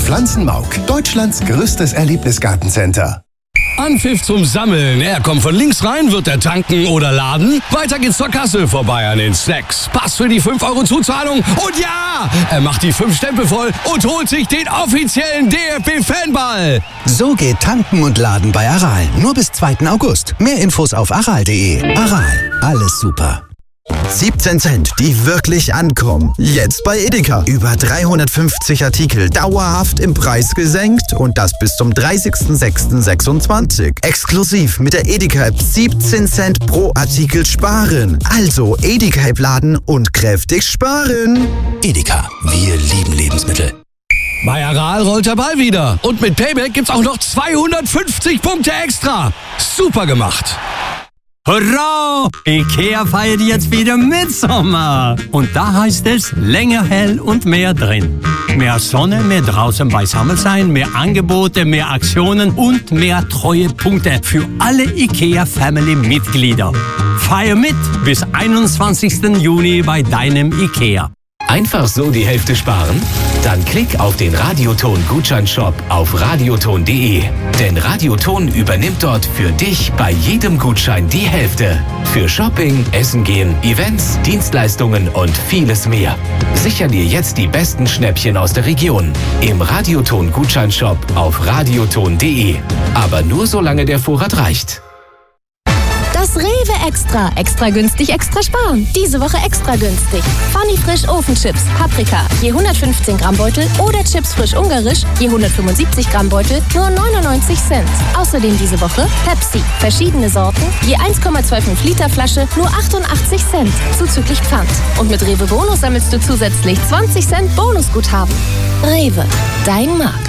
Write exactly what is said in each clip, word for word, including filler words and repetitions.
Pflanzenmauk, Deutschlands größtes Erlebnisgartencenter. Anpfiff zum Sammeln. Er kommt von links rein, wird er tanken oder laden. Weiter geht's zur Kasse, vorbei an den Snacks. Pass für die fünf Euro Zuzahlung. Und ja, er macht die fünf Stempel voll und holt sich den offiziellen D F B-Fanball. So geht Tanken und Laden bei Aral. Nur bis zweiten August. Mehr Infos auf aral punkt de. Aral, alles super. siebzehn Cent, die wirklich ankommen. Jetzt bei Edeka. Über dreihundertfünfzig Artikel dauerhaft im Preis gesenkt und das bis zum dreißigsten sechsten sechsundzwanzig. Exklusiv mit der Edeka-App siebzehn Cent pro Artikel sparen. Also Edeka-App laden und kräftig sparen. Edeka, wir lieben Lebensmittel. Bei Aral rollt der Ball wieder. Und mit Payback gibt's auch noch zweihundertfünfzig Punkte extra. Super gemacht. Hurra! Ikea feiert jetzt wieder Mitsommer. Und da heißt es länger hell und mehr drin. Mehr Sonne, mehr draußen beisammen sein, mehr Angebote, mehr Aktionen und mehr Treuepunkte für alle Ikea-Family-Mitglieder. Feier mit bis einundzwanzigsten Juni bei deinem Ikea. Einfach so die Hälfte sparen? Dann klick auf den Radioton-Gutscheinshop auf radioton punkt de. Denn Radioton übernimmt dort für dich bei jedem Gutschein die Hälfte. Für Shopping, Essen gehen, Events, Dienstleistungen und vieles mehr. Sicher dir jetzt die besten Schnäppchen aus der Region. Im Radioton-Gutscheinshop auf radioton punkt de. Aber nur solange der Vorrat reicht. Das Rewe Extra. Extra günstig, extra sparen. Diese Woche extra günstig. Funny Frisch Ofenchips, Paprika, je hundertfünfzehn Gramm Beutel oder Chips Frisch Ungarisch, je hundertfünfundsiebzig Gramm Beutel, nur neunundneunzig Cent. Außerdem diese Woche Pepsi, verschiedene Sorten, je eins Komma fünfundzwanzig Liter Flasche, nur achtundachtzig Cent, zuzüglich Pfand. Und mit Rewe Bonus sammelst du zusätzlich zwanzig Cent Bonusguthaben. Rewe, dein Markt.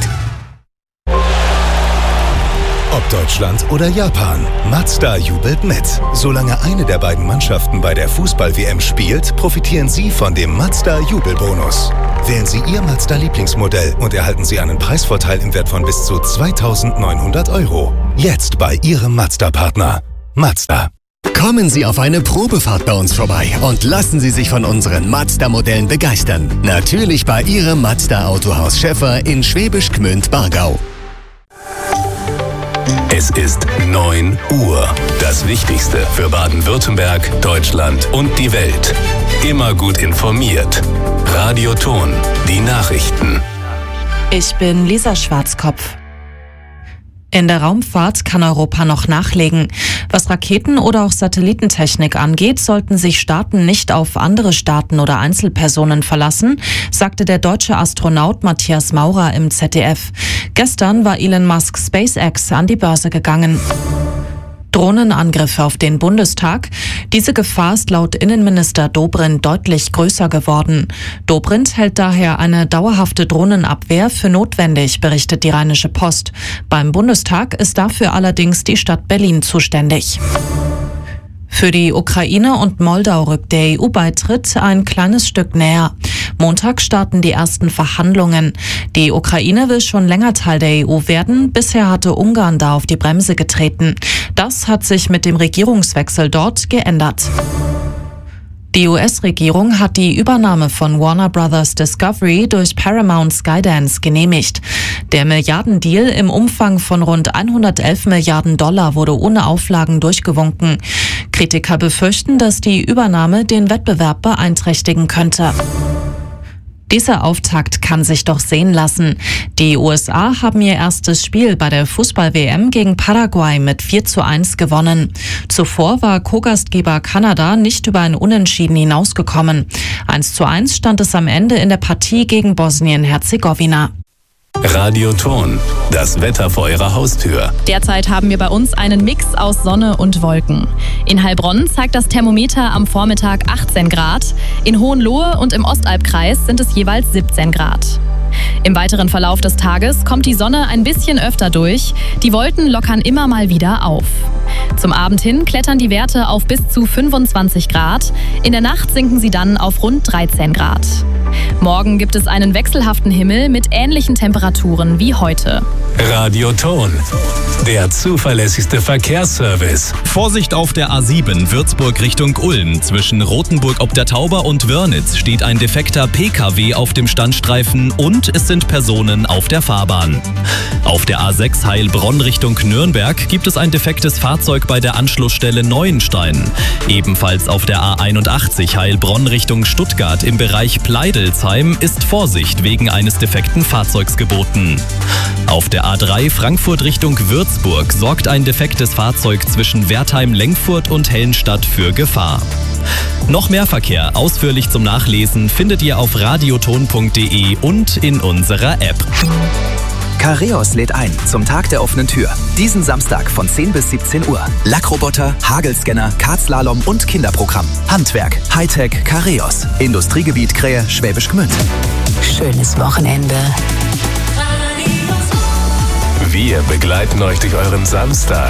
Ob Deutschland oder Japan, Mazda jubelt mit. Solange eine der beiden Mannschaften bei der Fußball-W M spielt, profitieren Sie von dem Mazda-Jubelbonus. Wählen Sie Ihr Mazda-Lieblingsmodell und erhalten Sie einen Preisvorteil im Wert von bis zu zweitausendneunhundert Euro. Jetzt bei Ihrem Mazda-Partner. Mazda. Kommen Sie auf eine Probefahrt bei uns vorbei und lassen Sie sich von unseren Mazda-Modellen begeistern. Natürlich bei Ihrem Mazda-Autohaus Schäffer in Schwäbisch Gmünd-Bargau. Es ist neun Uhr. Das Wichtigste für Baden-Württemberg, Deutschland und die Welt. Immer gut informiert. Radioton, die Nachrichten. Ich bin Lisa Schwarzkopf. In der Raumfahrt kann Europa noch nachlegen. Was Raketen- oder auch Satellitentechnik angeht, sollten sich Staaten nicht auf andere Staaten oder Einzelpersonen verlassen, sagte der deutsche Astronaut Matthias Maurer im Z D F. Gestern war Elon Musk SpaceX an die Börse gegangen. Drohnenangriffe auf den Bundestag. Diese Gefahr ist laut Innenminister Dobrindt deutlich größer geworden. Dobrindt hält daher eine dauerhafte Drohnenabwehr für notwendig, berichtet die Rheinische Post. Beim Bundestag ist dafür allerdings die Stadt Berlin zuständig. Für die Ukraine und Moldau rückt der E U-Beitritt ein kleines Stück näher. Montag starten die ersten Verhandlungen. Die Ukraine will schon länger Teil der E U werden. Bisher hatte Ungarn da auf die Bremse getreten. Das hat sich mit dem Regierungswechsel dort geändert. Die U S-Regierung hat die Übernahme von Warner Brothers Discovery durch Paramount Skydance genehmigt. Der Milliardendeal im Umfang von rund hundertelf Milliarden Dollar wurde ohne Auflagen durchgewunken. Kritiker befürchten, dass die Übernahme den Wettbewerb beeinträchtigen könnte. Dieser Auftakt kann sich doch sehen lassen. Die U S A haben ihr erstes Spiel bei der Fußball-W M gegen Paraguay mit vier zu eins gewonnen. Zuvor war Co-Gastgeber Kanada nicht über ein Unentschieden hinausgekommen. eins zu eins stand es am Ende in der Partie gegen Bosnien-Herzegowina. Radioton, das Wetter vor Ihrer Haustür. Derzeit haben wir bei uns einen Mix aus Sonne und Wolken. In Heilbronn zeigt das Thermometer am Vormittag achtzehn Grad. In Hohenlohe und im Ostalbkreis sind es jeweils siebzehn Grad. Im weiteren Verlauf des Tages kommt die Sonne ein bisschen öfter durch. Die Wolken lockern immer mal wieder auf. Zum Abend hin klettern die Werte auf bis zu fünfundzwanzig Grad. In der Nacht sinken sie dann auf rund dreizehn Grad. Morgen gibt es einen wechselhaften Himmel mit ähnlichen Temperaturen wie heute. Radioton, der zuverlässigste Verkehrsservice. Vorsicht auf der A sieben Würzburg Richtung Ulm. Zwischen Rothenburg ob der Tauber und Wörnitz steht ein defekter P K W auf dem Standstreifen und es sind Personen auf der Fahrbahn. Auf der A sechs Heilbronn Richtung Nürnberg gibt es ein defektes Fahrzeug bei der Anschlussstelle Neuenstein. Ebenfalls auf der A einundachtzig Heilbronn Richtung Stuttgart im Bereich Pleidelsheim ist Vorsicht wegen eines defekten Fahrzeugs geboten. Auf der A drei Frankfurt Richtung Würzburg sorgt ein defektes Fahrzeug zwischen Wertheim-Lengfurt und Hellenstadt für Gefahr. Noch mehr Verkehr ausführlich zum Nachlesen findet ihr auf radioton punkt de und in unserer App. Careos lädt ein zum Tag der offenen Tür. Diesen Samstag von zehn bis siebzehn Uhr. Lackroboter, Hagelscanner, Kartslalom und Kinderprogramm. Handwerk, Hightech, Careos. Industriegebiet Krähe, Schwäbisch Gmünd. Schönes Wochenende. Wir begleiten euch durch euren Samstag.